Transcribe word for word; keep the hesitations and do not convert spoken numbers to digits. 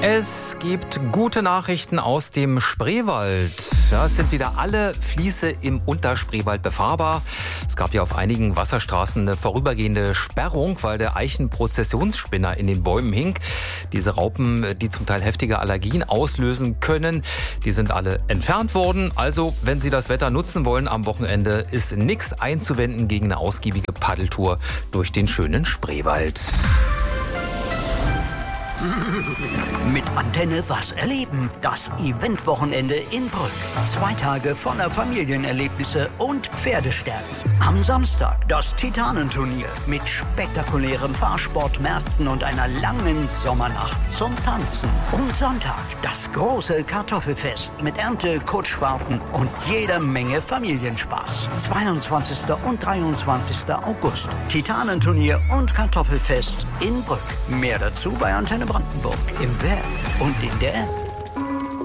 Es gibt gute Nachrichten aus dem Spreewald. Ja, es sind wieder alle Fließe im Unterspreewald befahrbar. Es gab ja auf einigen Wasserstraßen eine vorübergehende Sperrung, weil der Eichenprozessionsspinner in den Bäumen hing. Diese Raupen, die zum Teil heftige Allergien auslösen können, die sind alle entfernt worden. Also, wenn Sie das Wetter nutzen wollen am Wochenende, ist nichts einzuwenden gegen eine ausgiebige Paddeltour durch den schönen Spreewald. Mit Antenne was erleben. Das Eventwochenende in Brück. Zwei Tage voller Familienerlebnisse und Pferdestärken. Am Samstag das Titanenturnier mit spektakulären Fahrsportmärkten und einer langen Sommernacht zum Tanzen. Und Sonntag das große Kartoffelfest mit Ernte, Kutschfahrten und jeder Menge Familienspaß. zweiundzwanzigsten und dreiundzwanzigsten August. Titanenturnier und Kartoffelfest in Brück. Mehr dazu bei Antenne Brandenburg im Web und in der App.